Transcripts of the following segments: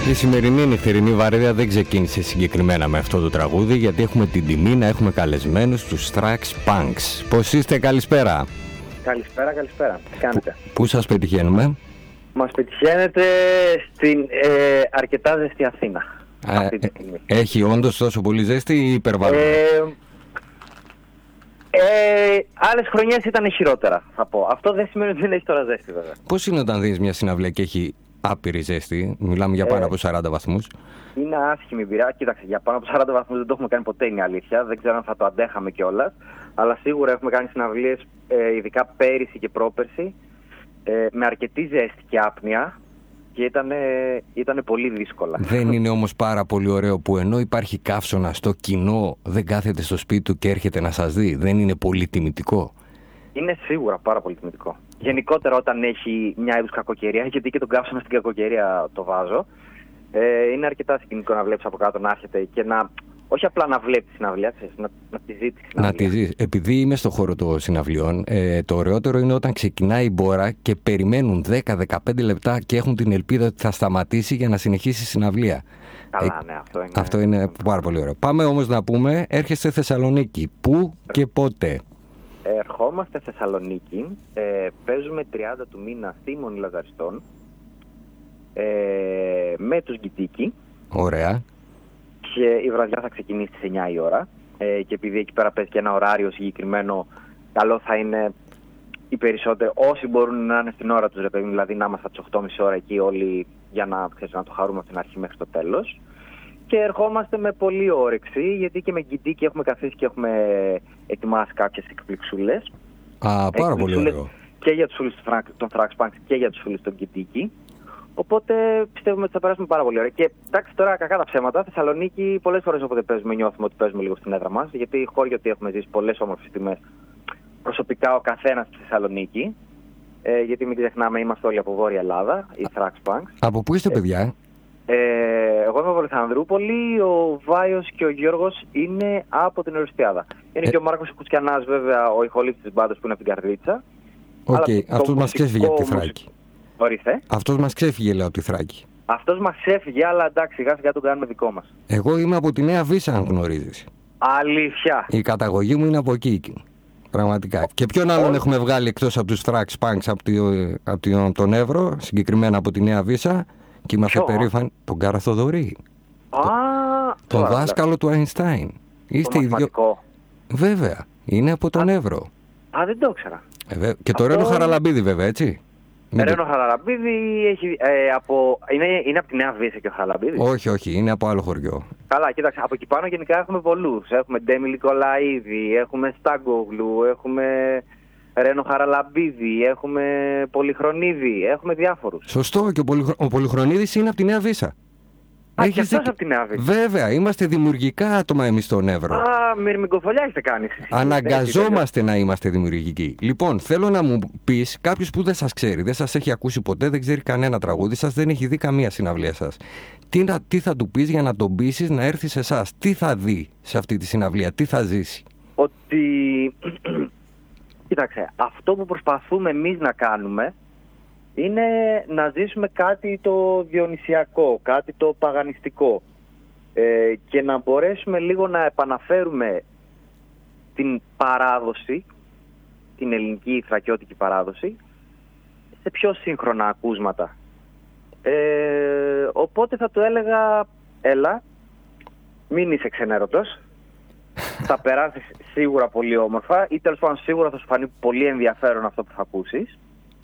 Η σημερινή νυχτερινή βαρύδια δεν ξεκίνησε συγκεκριμένα με αυτό το τραγούδι, γιατί έχουμε την τιμή να έχουμε καλεσμένους τους Thrax Punks. Πώς είστε, καλησπέρα? Καλησπέρα. Τι κάνετε? Πού σας πετυχαίνουμε? Μας πετυχαίνετε στην αρκετά ζεστή Αθήνα. Έχει όντως τόσο πολύ ζέστη ή υπερβάλλουμε? Άλλες χρονιές ήταν χειρότερα, θα πω. Αυτό δεν σημαίνει ότι δεν έχει τώρα ζέστη, βέβαια. Πώς είναι όταν δεις μια συναυλία και έχει άπειρη ζέστη? Μιλάμε για πάνω από 40 βαθμούς. Είναι άσχημη εμπειρία. Κοίταξε, για πάνω από 40 βαθμούς δεν το έχουμε κάνει ποτέ, είναι αλήθεια. Δεν ξέρω αν θα το αντέχαμε κιόλας. Αλλά σίγουρα έχουμε κάνει συναυλίες, ειδικά πέρυσι και πρόπερσι, με αρκετή ζέστη και άπνοια. Και ήταν πολύ δύσκολα. Δεν είναι όμως πάρα πολύ ωραίο που ενώ υπάρχει καύσωνα, στο κοινό δεν κάθεται στο σπίτι του και έρχεται να σας δει? Δεν είναι πολύ τιμητικό? Είναι σίγουρα πάρα πολύ τιμητικό. Γενικότερα όταν έχει μια είδους κακοκαιρία, γιατί και τον καύσωνα στην κακοκαιρία το βάζω, είναι αρκετά συγκινητικό να βλέπεις από κάτω να έρχεται και να... Όχι απλά να βλέπεις συναυλία, να τη ζεις τη συναυλία. Να τη ζεις. Επειδή είμαι στο χώρο των συναυλιών, το ωραιότερο είναι όταν ξεκινάει η μπόρα και περιμένουν 10-15 λεπτά και έχουν την ελπίδα ότι θα σταματήσει για να συνεχίσει η συναυλία. Καλά, ναι, αυτό είναι πάρα πολύ ωραίο. Πάμε όμως να πούμε, έρχεστε Θεσσαλονίκη. Πού και πότε? Ερχόμαστε Θεσσαλονίκη, παίζουμε 30 του μήνα στη Μονή Λαζαριστών, με τους Γκιτίκι. Ωραία. Και η βραδιά θα ξεκινήσει στις 9 η ώρα, και επειδή εκεί πέρα παίζει και ένα ωράριο συγκεκριμένο, καλό θα είναι οι περισσότεροι, όσοι μπορούν να είναι στην ώρα τους, ρε παιδί, δηλαδή να είμαστε από τις 8.30 ώρα εκεί όλοι για να το χαρούμε από την αρχή μέχρι το τέλος. Και ερχόμαστε με πολλή όρεξη, γιατί και με Γκιτίκι έχουμε καθίσει και έχουμε ετοιμάσει κάποιες εκπληξούλες. Πάρα πολύ ωραίο. Και για τους φίλους των Thrax Punks και για τους φίλους των Γκιτίκι. Οπότε πιστεύουμε ότι θα περάσουμε πάρα πολύ ωραία. Και εντάξει, τώρα κακά τα ψέματα, Θεσσαλονίκη πολλές φορές όποτε παίζουμε νιώθουμε ότι παίζουμε λίγο στην έδρα μας. Γιατί χώρια ότι έχουμε ζήσει πολλές όμορφες στιγμές προσωπικά ο καθένας στη Θεσσαλονίκη. Γιατί μην ξεχνάμε, είμαστε όλοι από Βόρεια Ελλάδα, οι Thrax Punks. Από πού είστε, παιδιά? Εγώ είμαι από Αλεξανδρούπολη, ο Βάιος και ο Γιώργος είναι από την Οριστιάδα. Είναι και ο Μάρκος Κουτσιανάς, βέβαια, ο ηχολήπτης της μπάντας που είναι από την Καρδίτσα. Αυτός μας ξέφυγε από τη Θράκη. Ορίστε. Αυτός μας ξέφυγε, λέω, από τη Θράκη. Αυτός μας ξέφυγε, αλλά εντάξει, σιγά σιγά τον κάνουμε δικό μας. Εγώ είμαι από τη Νέα Βύσσα, αν γνωρίζεις. Αλήθεια. Η καταγωγή μου είναι από εκεί. Πραγματικά. Και ποιον άλλον έχουμε βγάλει εκτός από τους Thrax Punks από τον Εύρο, συγκεκριμένα από τη Νέα Βύσσα, και είμαστε περήφανοι, τον Καραθοδωρή. Τον δάσκαλο του Αϊνστάιν. Είστε οι δύο. Βέβαια, είναι από τον Εύρο. Δεν το ήξερα. Και το Ρένο Χαραλαμπίδη, βέβαια, έτσι. Ρένο Χαραλαμπίδη είναι από τη Νέα Βύσσα και ο Χαραλαμπίδης. Όχι, είναι από άλλο χωριό. Καλά, κοίταξε, από εκεί πάνω γενικά έχουμε πολλούς. Έχουμε Ντέμι Νικολαίδη, έχουμε Στάγκογλου, έχουμε Ρένο Χαραλαμπίδη, έχουμε Πολυχρονίδη, έχουμε διάφορους. Σωστό, και ο Πολυχρονίδης είναι από τη Νέα Βύσσα. Και αυτός από τη Νέα Βύσσα. Βέβαια, είμαστε δημιουργικά άτομα εμείς στον Εύρο. Μυρμικοφολιά έχετε κάνει. Αναγκαζόμαστε να είμαστε δημιουργικοί. Λοιπόν, θέλω να μου πεις, κάποιος που δεν σας ξέρει, δεν σας έχει ακούσει ποτέ, δεν ξέρει κανένα τραγούδι σας, δεν έχει δει καμία συναυλία σας. Τι θα του πεις για να τον πείσεις να έρθει σε εσάς? Τι θα δει σε αυτή τη συναυλία, τι θα ζήσει? Ότι... Κοίταξε, αυτό που προσπαθούμε εμείς να κάνουμε είναι να ζήσουμε κάτι το διονυσιακό, κάτι το παγανιστικό, και να μπορέσουμε λίγο να επαναφέρουμε την παράδοση, την ελληνική θρακιώτικη παράδοση, σε πιο σύγχρονα ακούσματα. Οπότε θα του έλεγα, έλα, μην είσαι ξενέρωτος, θα περάσεις σίγουρα πολύ όμορφα, ή τέλος πάντων σίγουρα θα σου φανεί πολύ ενδιαφέρον αυτό που θα ακούσεις.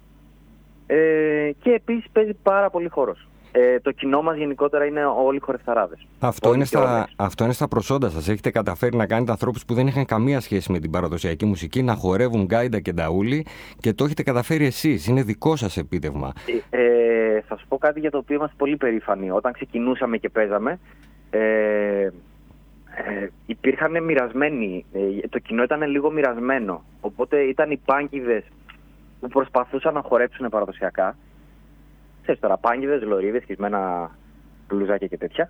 Και επίσης παίζει πάρα πολύ χώρος. Το κοινό μας γενικότερα είναι όλοι χορευταράδες. Αυτό είναι στα προσόντα σας. Έχετε καταφέρει να κάνετε ανθρώπους που δεν είχαν καμία σχέση με την παραδοσιακή μουσική να χορεύουν γκάιντα και νταούλι, και το έχετε καταφέρει εσείς. Είναι δικό σας επίτευγμα. Θα σου πω κάτι για το οποίο είμαστε πολύ περήφανοι. Όταν ξεκινούσαμε και παίζαμε, υπήρχαν μοιρασμένοι. Το κοινό ήταν λίγο μοιρασμένο. Οπότε ήταν οι πάνκιδες που προσπαθούσαν να χορέψουν παραδοσιακά. Ξέρεις τώρα, πάνκιδες, λωρίδες, σχισμένα μπλουζάκια και τέτοια.